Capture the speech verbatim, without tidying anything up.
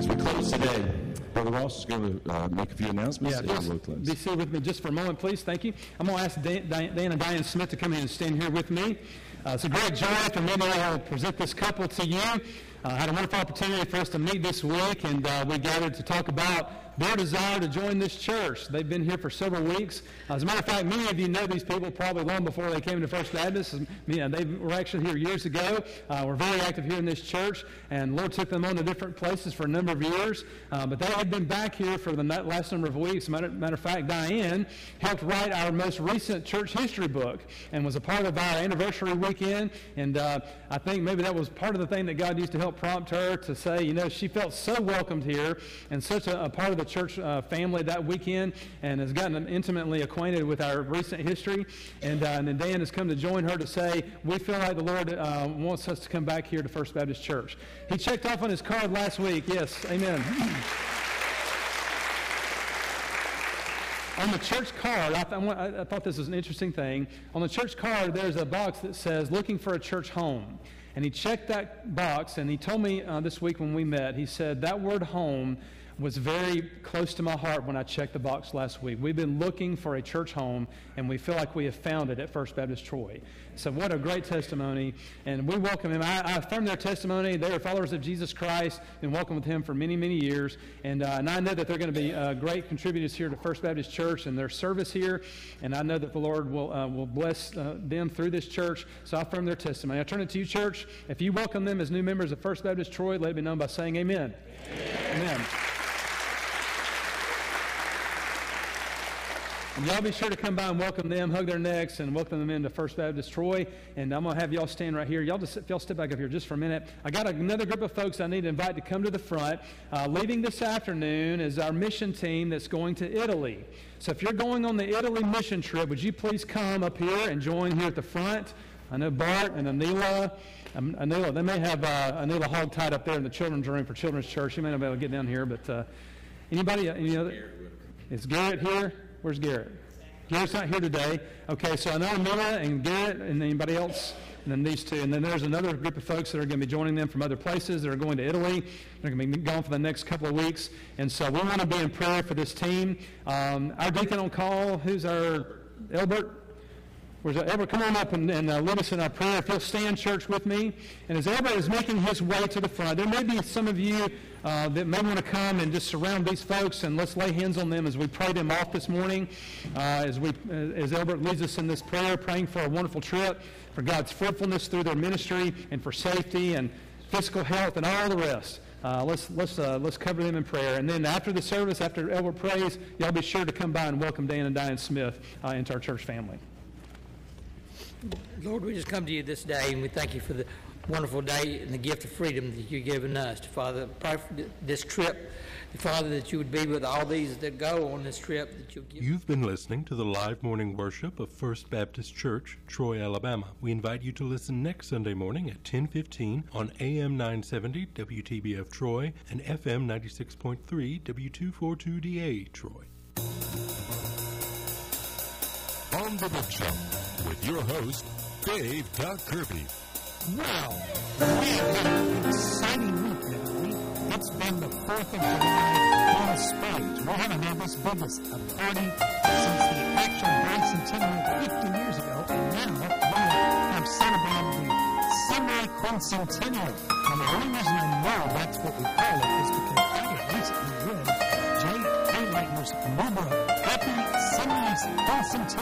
as we close today, Brother Ross is going to uh, make a few announcements. Yeah, and we'll close. Be seated with me just for a moment, please. Thank you. I'm going to ask Dan, Dan, Dan and Diane Smith to come in and stand here with me. Uh, it's a great joy for me to present this couple to you. I uh, had a wonderful opportunity for us to meet this week, and uh, we gathered to talk about their desire to join this church. They've been here for several weeks. Uh, as a matter of fact, many of you know these people probably long before they came to First Baptist. Yeah, they were actually here years ago. Uh, we're very active here in this church, and Lord took them on to different places for a number of years. Uh, but they had been back here for the last number of weeks. Matter, matter of fact, Diane helped write our most recent church history book and was a part of our anniversary weekend. And uh, I think maybe that was part of the thing that God used to help prompt her to say, you know, she felt so welcomed here and such a, a part of the church uh, family that weekend, and has gotten intimately acquainted with our recent history. And, uh, and then Dan has come to join her to say, we feel like the Lord uh, wants us to come back here to First Baptist Church. He checked off on his card last week. Yes, amen. On the church card, I, th- I thought this was an interesting thing. On the church card, there's a box that says, looking for a church home. And he checked that box, and he told me uh, this week when we met, he said, that word home was very close to my heart when I checked the box last week. We've been looking for a church home, and we feel like we have found it at First Baptist Troy. So what a great testimony, and we welcome him. I, I affirm their testimony. They are followers of Jesus Christ, been walking with him for many, many years, and, uh, and I know that they're going to be uh, great contributors here to First Baptist Church and their service here, and I know that the Lord will uh, will bless uh, them through this church, so I affirm their testimony. I turn it to you, church. If you welcome them as new members of First Baptist Troy, let it be known by saying amen. Amen. Amen. And y'all be sure to come by and welcome them, hug their necks, and welcome them into First Baptist Troy. And I'm going to have y'all stand right here. Y'all just if y'all step back up here just for a minute. I got another group of folks I need to invite to come to the front. Uh, leaving this afternoon is our mission team that's going to Italy. So if you're going on the Italy mission trip, would you please come up here and join here at the front? I know Bart and Anila. Um, Anila, they may have uh, Anila hog tied up there in the children's room for Children's Church. You may not be able to get down here, but uh, anybody? Any other? Is Garrett here? Where's Garrett? Garrett's not here today. Okay, so I know Amanda and Garrett and anybody else, and then these two. And then there's another group of folks that are going to be joining them from other places. They're going to Italy. They're going to be gone for the next couple of weeks. And so we want to be in prayer for this team. Um, our deacon on call, who's our Elbert? Where's Albert? Come on up and, and uh, lead us in our prayer. If you'll stand, church, with me. And as Albert is making his way to the front, there may be some of you uh, that may want to come and just surround these folks, and let's lay hands on them as we pray them off this morning. Uh, as we, uh, as Albert leads us in this prayer, praying for a wonderful trip, for God's fruitfulness through their ministry, and for safety and physical health and all the rest. Uh, let's let's uh, let's cover them in prayer, and then after the service, after Albert prays, y'all be sure to come by and welcome Dan and Diane Smith uh, into our church family. Lord, we just come to you this day, and we thank you for the wonderful day and the gift of freedom that you've given us. Father, pray for this trip, Father, that you would be with all these that go on this trip. That you'll give. You've been listening to the live morning worship of First Baptist Church, Troy, Alabama. We invite you to listen next Sunday morning at ten fifteen on A M nine seventy W T B F Troy and F M ninety-six point three W two forty-two D A Troy. On the Book Show with your host, Dave Doug Kirby. Well, we have had an exciting week lately. It's been the fourth of July on stage. We haven't had this big as a party since the actual bicentennial fifty years ago, and now we have celebrated the semi-quincentennial. And the only reason I know that's what we call it is because I have recently read Jay Haylightner's new book, Happy Semi-Quincentennial.